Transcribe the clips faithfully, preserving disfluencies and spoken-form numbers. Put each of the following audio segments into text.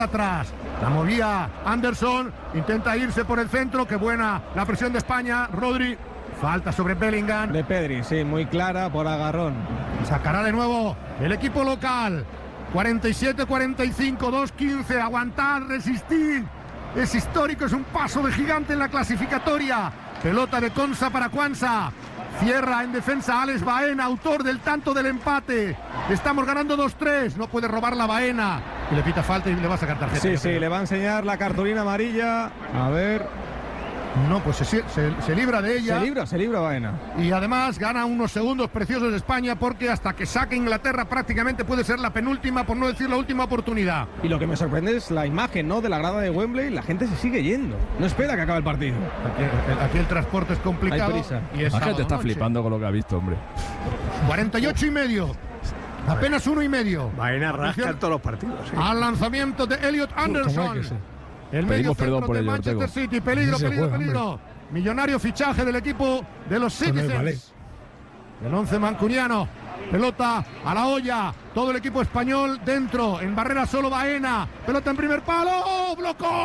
atrás, la movía Anderson, intenta irse por el centro, qué buena la presión de España, Rodri, falta sobre Bellingham. De Pedri, sí, muy clara por agarrón. Sacará de nuevo el equipo local, cuarenta y siete cuarenta y cinco, dos quince, aguantar, resistir, es histórico, es un paso de gigante en la clasificatoria, pelota de Konsa para Quansah. Cierra en defensa Alex Baena, autor del tanto del empate. Estamos ganando dos tres. No puede robar la Baena. Y le pita falta y le va a sacar tarjeta. Sí, sí, le va a enseñar la cartulina amarilla. A ver. No, pues se, se, se libra de ella. Se libra, se libra Baena. Y además gana unos segundos preciosos de España, porque hasta que saque Inglaterra prácticamente puede ser la penúltima, por no decir la última oportunidad. Y lo que me sorprende es la imagen, ¿no?, de la grada de Wembley. La gente se sigue yendo. No espera que acabe el partido. Aquí el, aquí el transporte es complicado. Hay prisa. Y es la gente está noche. flipando con lo que ha visto, hombre. cuarenta y ocho y medio. Apenas uno y medio. Baena rasca en todos los partidos. Sí. Al lanzamiento de Elliot Anderson. El medio centro de ello, Manchester Ortego. City, peligro, sí peligro, juega, peligro. Hombre. Millonario fichaje del equipo de los Citizens. El once mancuniano. Pelota a la olla. Todo el equipo español dentro. En barrera solo Baena. Pelota en primer palo. ¡Oh,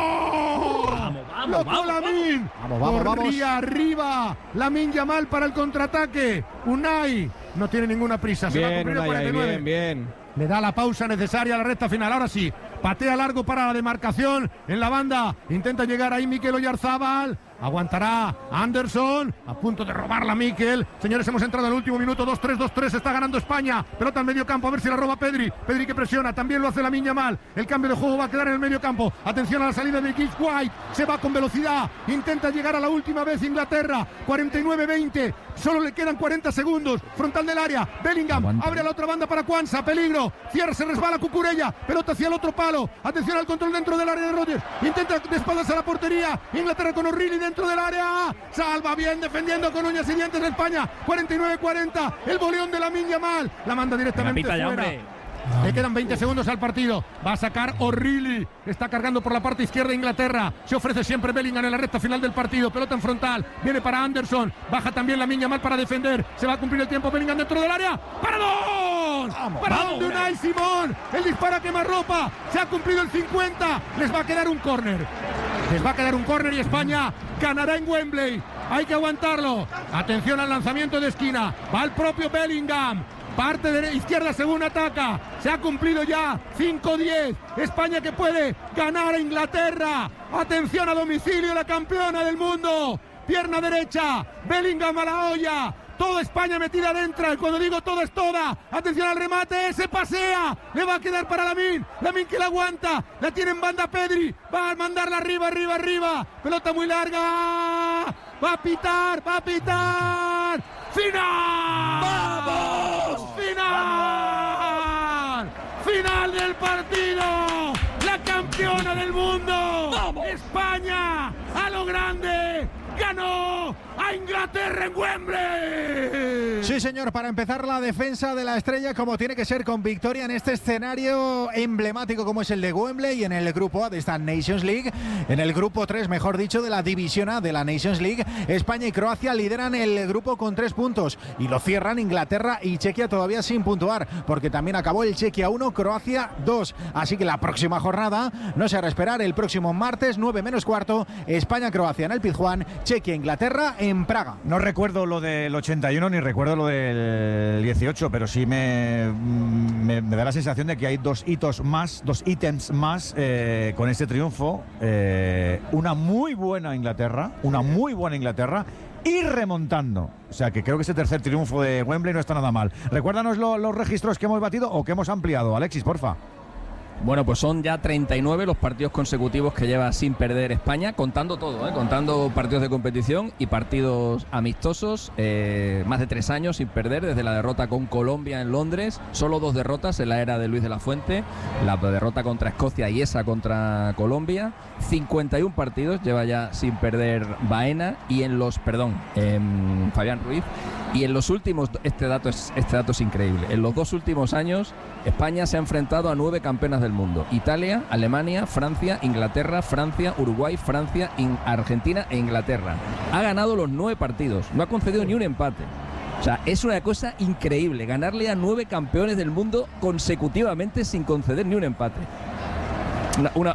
blocó! Vamos, vamos, blocó vamos, Lamine. Vamos, vamos, Corría vamos. arriba. Lamine Yamal para el contraataque. Unai no tiene ninguna prisa. Se bien, va a cumplir el Unai, cuarenta y nueve. bien, bien. Le da la pausa necesaria a la recta final. Ahora sí, patea largo para la demarcación en la banda. Intenta llegar ahí Mikel Oyarzábal. Aguantará Anderson. A punto de robarla Mikel. Señores, hemos entrado en el último minuto. dos tres, dos tres. Está ganando España. Pelota en medio campo. A ver si la roba Pedri. Pedri que presiona. También lo hace Lamine Yamal. El cambio de juego va a quedar en el medio campo. Atención a la salida de Gibbs White. Se va con velocidad. Intenta llegar a la última vez Inglaterra. cuarenta y nueve veinte. Solo le quedan cuarenta segundos. Frontal del área. Bellingham. Aguanta. Abre a la otra banda para Quansah. Peligro. Cierra, se resbala Cucurella. Pelota hacia el otro palo. Atención al control dentro del área de Rodgers. Intenta de espaldas a la portería. Inglaterra con O'Reilly dentro del área. Salva bien defendiendo con uñas y dientes de España. cuarenta y nueve cuarenta. El boleón de Lamine Yamal. La manda directamente fuera. Ya, le quedan veinte segundos al partido. Va a sacar O'Reilly. Está cargando por la parte izquierda Inglaterra. Se ofrece siempre Bellingham en la recta final del partido. Pelota en frontal. Viene para Anderson. Baja también Lamine Yamal para defender. Se va a cumplir el tiempo. Bellingham dentro del área. ¡Paradón! ¡Paradón de Unai Simón! El dispara quemarropa. Se ha cumplido el cincuenta. Les va a quedar un córner. Les va a quedar un córner y España ganará en Wembley. Hay que aguantarlo. Atención al lanzamiento de esquina. Va el propio Bellingham. Parte de izquierda según ataca. Se ha cumplido ya. cinco diez. España que puede ganar a Inglaterra. Atención a domicilio, la campeona del mundo. Pierna derecha. Bellingham a la olla. Toda España metida adentro. Y cuando digo todo es toda. Atención al remate. Se pasea. Le va a quedar para Lamine. Lamine que la aguanta. La tiene en banda Pedri. Va a mandarla arriba, arriba, arriba. Pelota muy larga. Va a pitar. Va a pitar. ¡Final! ¡Vamos! ¡Final! ¡Final del partido! ¡La campeona del mundo! ¡Vamos! ¡España! ¡A lo grande! ¡Ganó a Inglaterra en Wembley! Sí, señor, para empezar la defensa de la estrella como tiene que ser, con victoria en este escenario emblemático como es el de Wembley, en el grupo A de esta Nations League, en el grupo tres, mejor dicho, de la división A de la Nations League. España y Croacia lideran el grupo con tres puntos y lo cierran Inglaterra y Chequia todavía sin puntuar, porque también acabó el Chequia uno, Croacia dos. Así que la próxima jornada no se hará esperar, el próximo martes nueve menos cuarto, España-Croacia en el Pizjuán, Chequia-Inglaterra en Praga. No recuerdo lo del ochenta y uno ni recuerdo lo del dieciocho, pero sí me, me, me da la sensación de que hay dos hitos más, dos ítems más eh, con este triunfo. Eh, una muy buena Inglaterra, una muy buena Inglaterra y remontando. O sea que creo que ese tercer triunfo de Wembley no está nada mal. Recuérdanos lo, los registros que hemos batido o que hemos ampliado. Alexis, porfa. Bueno, pues son ya treinta y nueve los partidos consecutivos que lleva sin perder España, contando todo, ¿eh? Contando partidos de competición y partidos amistosos, eh, más de tres años sin perder, desde la derrota con Colombia en Londres, solo dos derrotas en la era de Luis de la Fuente, la derrota contra Escocia y esa contra Colombia, cincuenta y uno partidos lleva ya sin perder Baena y en los, perdón, eh, Fabián Ruiz, y en los últimos, este dato es, este dato es increíble, en los dos últimos años España se ha enfrentado a nueve campeonas del mundo: Italia, Alemania, Francia, Inglaterra, Francia, Uruguay, Francia, in, Argentina e Inglaterra. Ha ganado los nueve partidos, no ha concedido ni un empate. O sea, es una cosa increíble, ganarle a nueve campeones del mundo consecutivamente sin conceder ni un empate. Una, una,